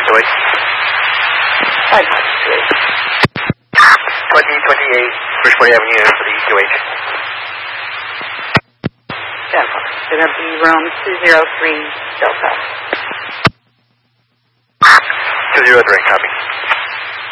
EQH. 2028 Bridgeport Avenue for the EQH. Denver. Going to be room 203 Delta. 203, copy.